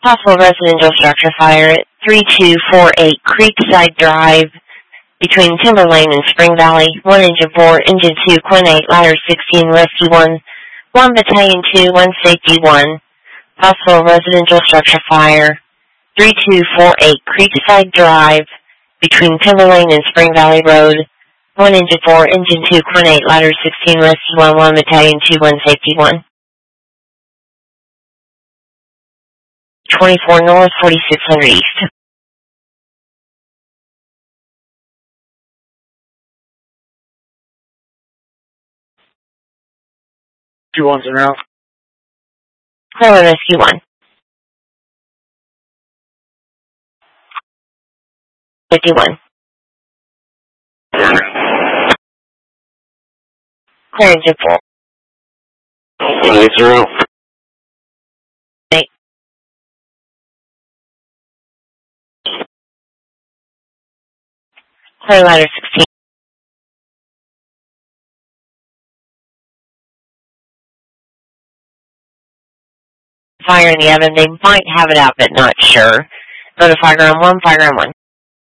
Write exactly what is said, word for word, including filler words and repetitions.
Possible residential structure fire at three two four eight Creekside Drive between Timber Lane and Spring Valley. one Engine four, Engine two, Quinn eight, Ladder sixteen, Rescue one, one Battalion two, one Safety one. Possible residential structure fire three two four eight Creekside Drive between Timber Lane and Spring Valley Road. one Engine four, Engine two, Quinn eight, Ladder sixteen, Rescue one, one Battalion two, one Safety one. twenty-four North, forty-six hundred East. Two ones in route. Clear Rescue one. fifty-one. Clear Engine four. One eight zero. eight. Clear Ladder sixteen. Fire in the oven. They might have it out, but not sure. Go to fire ground one, fire ground one.